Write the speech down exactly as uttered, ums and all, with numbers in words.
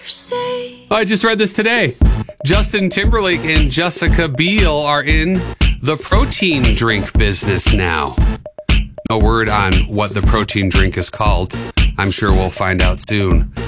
I just read this today. Justin Timberlake and Jessica Biel are in the protein drink business now. No word on what the protein drink is called. I'm sure we'll find out soon.